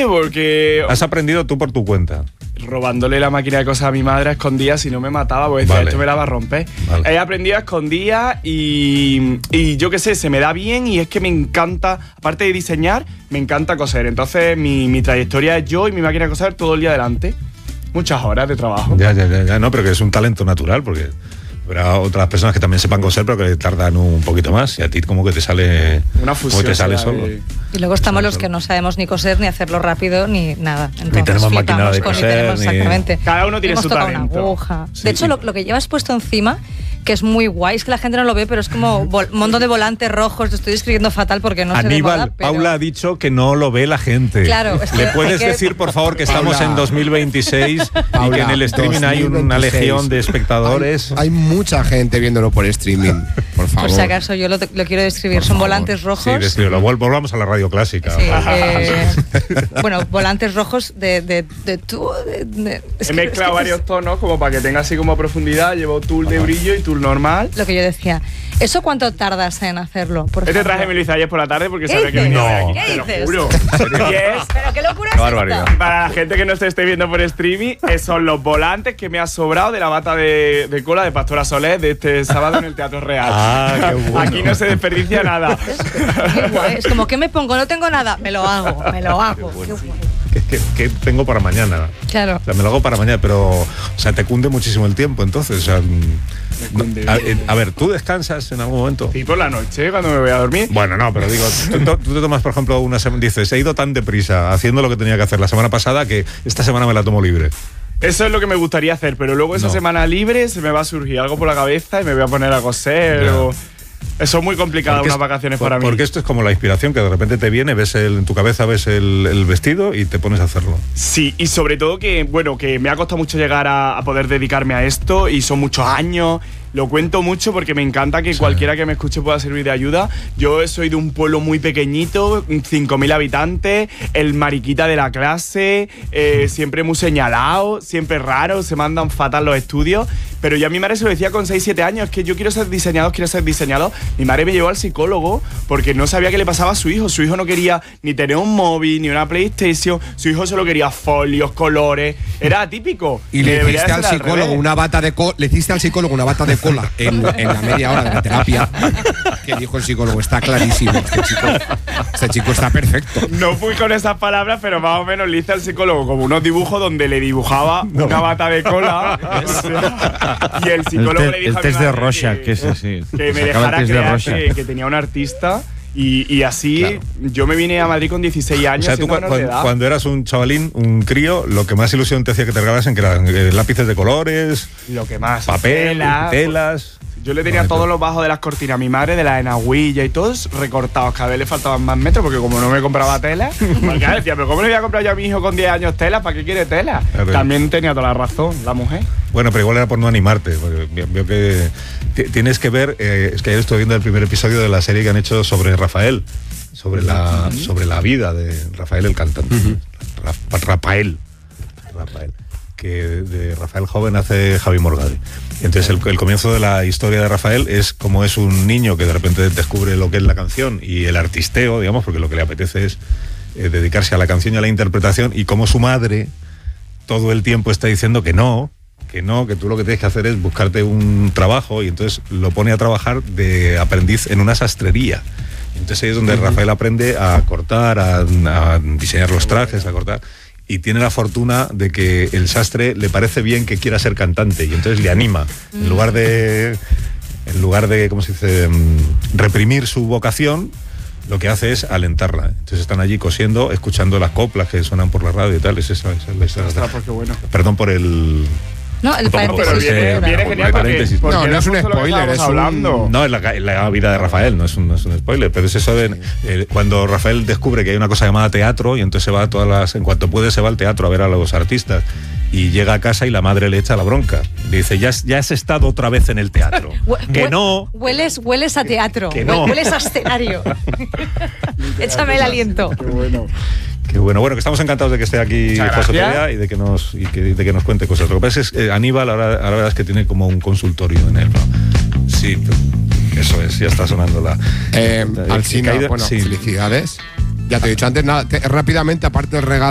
qué? Porque... Has aprendido tú por tu cuenta. Robándole la máquina de cosas a mi madre a escondidas, si no me mataba, porque decía, esto me la va a romper. He aprendido a escondidas y yo qué sé, se me da bien y es que me encanta, aparte de diseñar, me encanta coser. Entonces mi trayectoria es yo y mi máquina de coser todo el día delante. Muchas horas de trabajo. Ya, no, pero que es un talento natural, porque habrá otras personas que también sepan coser, pero que tardan un poquito más, y a ti como que te sale una fusión, como te sale solo. Y luego estamos los que no sabemos ni coser, ni hacerlo rápido, ni nada. Entonces, ni tenemos máquina de coser, exactamente. Cada uno tiene su talento. Una aguja. Sí, de hecho, lo que llevas puesto encima, que es muy guay, es que la gente no lo ve, pero es como un montón de volantes rojos. Te estoy escribiendo fatal porque no sé de moda, pero... Paula ha dicho que no lo ve la gente. Claro, es que ¿Le puedes decir, por favor, que estamos Paula, en 2026 Paula, y que en el streaming hay una legión de espectadores? Hay mucha gente viéndolo por streaming, por favor. Por si acaso, yo lo quiero describir. Por Son favor. volantes rojos. Sí, descríbelo. Volvamos a la radio clásica. Sí, bueno, volantes rojos de He mezclado varios tonos como para que tenga así como profundidad. Llevo tul de brillo y tul normal. Lo que yo decía. ¿Eso cuánto tardas en hacerlo? Este traje me lo hice ayer por la tarde porque sabía que dices? venía aquí. ¿Qué Te lo dices? juro. Yes. Pero qué locura Qué es barbaridad. esta. Para la gente que no se esté viendo por streaming, son los volantes que me ha sobrado de la bata de cola de Pastora Soler de este sábado en el Teatro Real. Ah, qué bueno. Aquí no se desperdicia nada. Qué guay. Es como, ¿qué me pongo? No tengo nada. Me lo hago. Qué guay. Que tengo para mañana. Claro. O sea, me lo hago para mañana, pero o sea, te cunde muchísimo el tiempo, entonces. O sea, a ver, ¿tú descansas en algún momento? Sí, por la noche, cuando me voy a dormir. Bueno, no, pero digo, tú te tomas, por ejemplo, una semana, dices, he ido tan deprisa haciendo lo que tenía que hacer la semana pasada que esta semana me la tomo libre. Eso es lo que me gustaría hacer, pero luego esa semana libre se me va a surgir algo por la cabeza y me voy a poner a coser o... Eso es muy complicado, unas vacaciones para mí. Porque esto es como la inspiración, que de repente te viene, en tu cabeza ves el vestido y te pones a hacerlo. Sí, y sobre todo que, bueno, que me ha costado mucho llegar a poder dedicarme a esto y son muchos años. Lo cuento mucho porque me encanta que cualquiera que me escuche pueda servir de ayuda. Yo soy de un pueblo muy pequeñito, 5.000 habitantes, el mariquita de la clase, siempre muy señalado, siempre raro, se mandan fatal los estudios. Pero yo a mi madre se lo decía con 6-7 años, es que yo quiero ser diseñador. Mi madre me llevó al psicólogo porque no sabía qué le pasaba a su hijo. Su hijo no quería ni tener un móvil, ni una PlayStation. Su hijo solo quería folios, colores. Era atípico. Y le hiciste al psicólogo una bata de cola. Le hiciste al psicólogo una bata de cola en la media hora de la terapia. Que dijo el psicólogo, está clarísimo. Este chico está perfecto. No fui con esas palabras, pero más o menos le hice al psicólogo como unos dibujos donde le dibujaba una bata de cola. Y el psicólogo le dijo el test de Rorschach, que es así. Que me dejara creer que tenía un artista. Y así claro. Yo me vine a Madrid con 16 años. O sea, tú cuando eras un chavalín, un crío, lo que más ilusión te hacía que te regalasen que eran lápices de colores, lo que más, papel, telas. Yo le tenía todos los bajos de las cortinas a mi madre, de la enaguilla y todos recortados. Cada vez le faltaban más metros porque como no me compraba tela, porque decía, pero ¿cómo le voy a comprar yo a mi hijo con 10 años tela? ¿Para qué quiere tela? Claro. También tenía toda la razón, la mujer. Bueno, pero igual era por no animarte. Veo que tienes que ver, es que ayer estoy viendo el primer episodio de la serie que han hecho sobre Rafael, sobre la vida de Rafael el cantante. Rafael. Que de Rafael joven hace Javi Morgade. Entonces el comienzo de la historia de Rafael es como es un niño que de repente descubre lo que es la canción y el artisteo, digamos, porque lo que le apetece es dedicarse a la canción y a la interpretación, y como su madre todo el tiempo está diciendo que tú lo que tienes que hacer es buscarte un trabajo, y entonces lo pone a trabajar de aprendiz en una sastrería. Entonces ahí es donde Rafael aprende a cortar, a diseñar los trajes, a cortar. Y tiene la fortuna de que el sastre le parece bien que quiera ser cantante, y entonces le anima. En lugar de ¿cómo se dice?, reprimir su vocación, lo que hace es alentarla. Entonces están allí cosiendo, escuchando las coplas que suenan por la radio y tal. Esa es la historia. Bueno. Perdón por el... No, el paréntesis. Pero viene genial porque no es un spoiler, es hablando. No, es la vida de Rafael, no es un spoiler, pero es eso de cuando Rafael descubre que hay una cosa llamada teatro, y entonces se va en cuanto puede se va al teatro a ver a los artistas, y llega a casa y la madre le echa la bronca. Le dice, ya has estado otra vez en el teatro. Que no. Hueles a teatro. Que no. Hueles a escenario. Échame el aliento. Qué bueno. Qué bueno, que estamos encantados de que esté aquí José Perea y de que nos cuente cosas. Lo que pasa es que Aníbal ahora la verdad es que tiene como un consultorio en él, ¿no? Sí, eso es, ya está sonando la... Alsina, bueno, sí. Felicidades. Ya te he dicho antes, nada, rápidamente, aparte del regalo